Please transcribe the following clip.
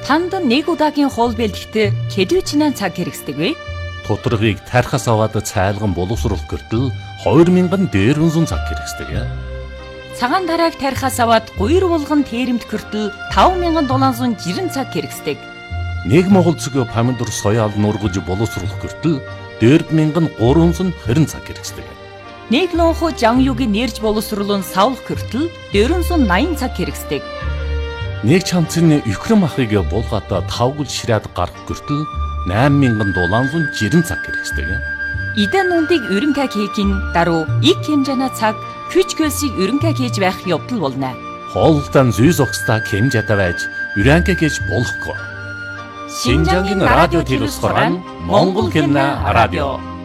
Танд нэг удаагийн хоол бэлтгэхдээ хэдвэчнээ цаг хэрэгсдэг вэ? Тодорхойг тархас аваад цайлган боловсруулах гэртэл 2000 дээрвэн цаг хэрэгсдэг. Цагаан тарааг тархас аваад гуйр булган тэрэмт гэртэл 5760 цаг хэрэгсдэг. Нэг Монгол цэг помидор соёал нургаж боловсруулах гэртэл 4320 цаг хэрэгсдэг. Нэг лонхо жанюгийн нэрж боловсруулан савлах гэртэл 480 цаг хэрэгсдэг. Нэг чамцны Украин махыг булгаад 5 гол ширээд гарах гэртэл 8760 цаг хэрэгсдэг. Идэн нүндийг өрөнгө хийхин даруй их хэмжээний цаг хүч хөлсийг өрөнгө хийж байх явдал болно. Хоолтон зүй зогсдаа хэмжээтэй байж өрөнгө хийж болохгүй. Шинжангийн радио телевиз гараан Монгол хэлний радио.